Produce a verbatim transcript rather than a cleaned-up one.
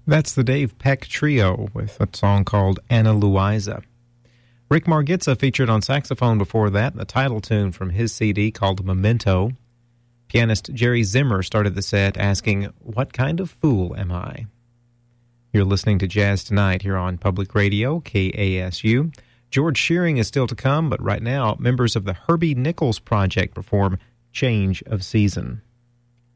That's the Dave Peck Trio with a song called Ana Luisa. Rick Margitza featured on saxophone before that, the title tune from his C D called Memento. Pianist Jerry Zimmer started the set asking, "What kind of fool am I?" You're listening to Jazz Tonight here on Public Radio, K A S U. George Shearing is still to come, but right now, members of the Herbie Nichols Project perform Change of Season.